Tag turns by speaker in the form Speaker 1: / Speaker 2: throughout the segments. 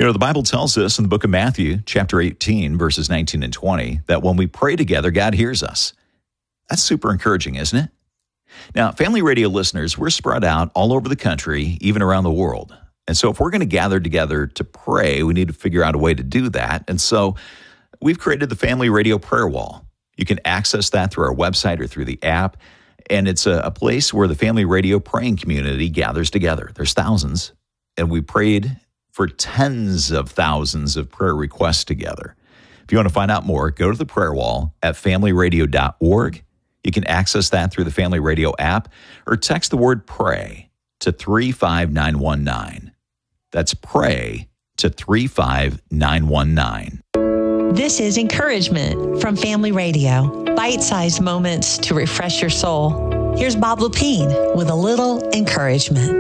Speaker 1: You know, the Bible tells us in the book of Matthew, chapter 18, verses 19 and 20, that when we pray together, God hears us. That's super encouraging, isn't it? Now, Family Radio listeners, we're spread out all over the country, even around the world. And so if we're going to gather together to pray, we need to figure out a way to do that. And so we've created the Family Radio Prayer Wall. You can access that through our website or through the app. And it's a place where the Family Radio praying community gathers together. There's thousands. And we prayed for tens of thousands of prayer requests together. If you want to find out more, go to the prayer wall at familyradio.org. You can access that through the Family Radio app or text the word pray to 35919. That's pray to 35919.
Speaker 2: This is Encouragement from Family Radio. Bite-sized moments to refresh your soul. Here's Bob Lepine with a little encouragement.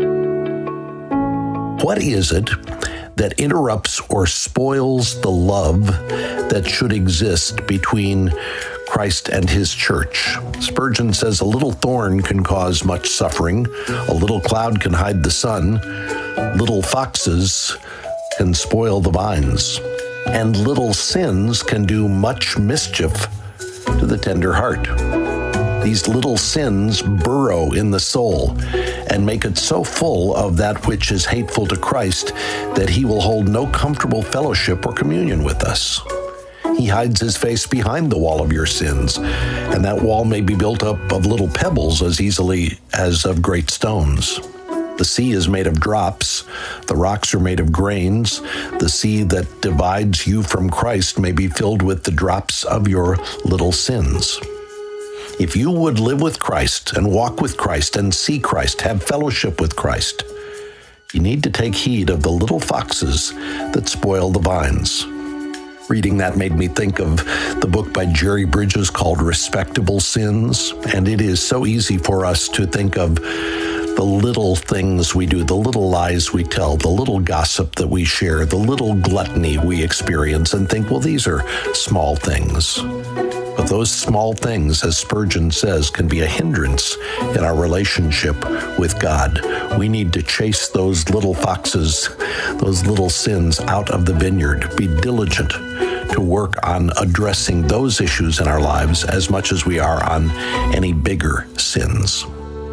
Speaker 3: What is it that interrupts or spoils the love that should exist between Christ and his church? Spurgeon says a little thorn can cause much suffering, a little cloud can hide the sun, little foxes can spoil the vines, and little sins can do much mischief to the tender heart. These little sins burrow in the soul and make it so full of that which is hateful to Christ that he will hold no comfortable fellowship or communion with us. He hides his face behind the wall of your sins, and that wall may be built up of little pebbles as easily as of great stones. The sea is made of drops, the rocks are made of grains. The sea that divides you from Christ may be filled with the drops of your little sins. If you would live with Christ and walk with Christ and see Christ, have fellowship with Christ, you need to take heed of the little foxes that spoil the vines. Reading that made me think of the book by Jerry Bridges called Respectable Sins, and it is so easy for us to think of the little things we do, the little lies we tell, the little gossip that we share, the little gluttony we experience, and think, well, these are small things. But those small things, as Spurgeon says, can be a hindrance in our relationship with God. We need to chase those little foxes, those little sins out of the vineyard. Be diligent to work on addressing those issues in our lives as much as we are on any bigger sins.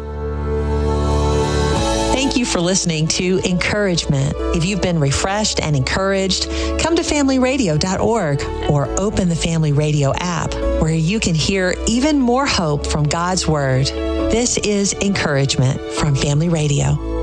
Speaker 2: Thank you for listening to Encouragement. If you've been refreshed and encouraged, come to familyradio.org or open the Family Radio app where you can hear even more hope from God's Word. This is Encouragement from Family Radio.